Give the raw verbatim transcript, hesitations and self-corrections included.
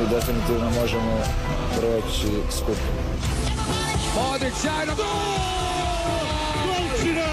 definitivno možemo proći skupo. Modrić, sjajno! Gol! Golčina!